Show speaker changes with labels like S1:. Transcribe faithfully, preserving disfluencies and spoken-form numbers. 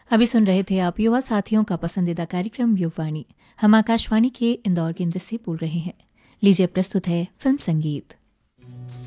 S1: अभी सुन रहे थे आप युवा साथियों का पसंदीदा कार्यक्रम युववाणी। हम आकाशवाणी के इंदौर केंद्र से बोल रहे हैं। लीजिए प्रस्तुत है फिल्म संगीत।